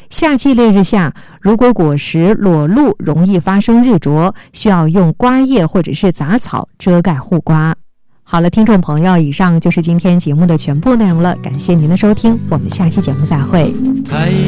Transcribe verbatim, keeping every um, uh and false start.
夏季烈日下，如果果实裸露，容易发生日灼，需要用瓜叶或者是杂草遮盖护瓜。好了，听众朋友，以上就是今天节目的全部内容了，感谢您的收听，我们下期节目再会。